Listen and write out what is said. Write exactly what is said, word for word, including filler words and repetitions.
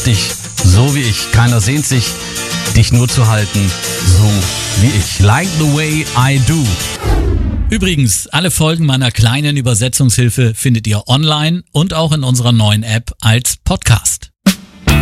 dich, so wie ich. Keiner sehnt sich, dich nur zu halten, so wie ich. Like the way I do. Übrigens, alle Folgen meiner kleinen Übersetzungshilfe findet ihr online und auch in unserer neuen App als Podcast.